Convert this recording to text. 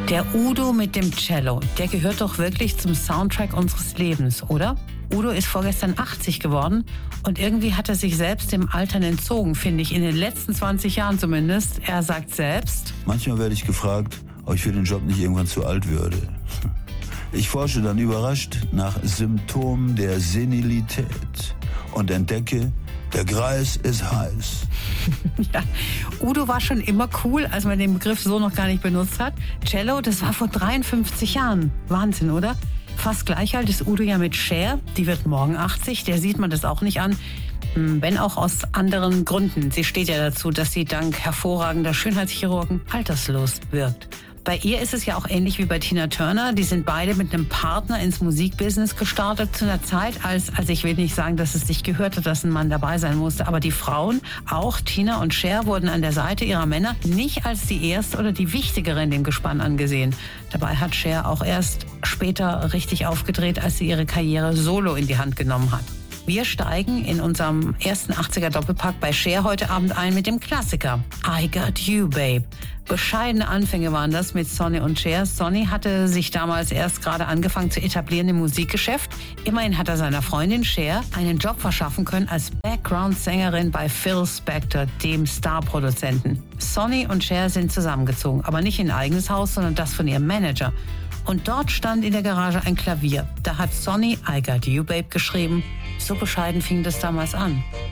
Der Udo mit dem Cello, der gehört doch wirklich zum Soundtrack unseres Lebens, oder? Udo ist vorgestern 80 geworden und irgendwie hat er sich selbst dem Altern entzogen, finde ich, in den letzten 20 Jahren zumindest. Er sagt selbst: Manchmal werde ich gefragt, ob ich für den Job nicht irgendwann zu alt würde. Ich forsche dann überrascht nach Symptomen der Senilität und entdecke, der Greis ist heiß. Ja, Udo war schon immer cool, als man den Begriff so noch gar nicht benutzt hat. Cello, das war vor 53 Jahren. Wahnsinn, oder? Fast gleich alt ist Udo ja mit Cher. Die wird morgen 80, der sieht man das auch nicht an. Wenn auch aus anderen Gründen. Sie steht ja dazu, dass sie dank hervorragender Schönheitschirurgen alterslos wirkt. Bei ihr ist es ja auch ähnlich wie bei Tina Turner. Die sind beide mit einem Partner ins Musikbusiness gestartet zu einer Zeit, also ich will nicht sagen, dass es sich gehört hat, dass ein Mann dabei sein musste, aber die Frauen, auch Tina und Cher, wurden an der Seite ihrer Männer nicht als die erste oder die wichtigere in dem Gespann angesehen. Dabei hat Cher auch erst später richtig aufgedreht, als sie ihre Karriere solo in die Hand genommen hat. Wir steigen in unserem ersten 80er Doppelpack bei Cher heute Abend ein mit dem Klassiker I Got You, Babe. Bescheidene Anfänge waren das mit Sonny und Cher. Sonny hatte sich damals erst gerade angefangen zu etablieren im Musikgeschäft. Immerhin hat er seiner Freundin Cher einen Job verschaffen können als Background-Sängerin bei Phil Spector, dem Starproduzenten. Sonny und Cher sind zusammengezogen, aber nicht in ein eigenes Haus, sondern das von ihrem Manager. Und dort stand in der Garage ein Klavier. Da hat Sonny I Got You, Babe geschrieben. So bescheiden fing das damals an.